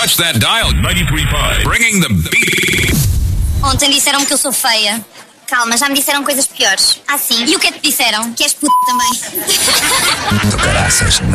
touch that dial. 93.5. Bringing the beat. Ontem disseram-me que eu sou feia. Calma, já me disseram coisas piores. Ah, sim? E o que é que te disseram? Que és puta também. Do caraças.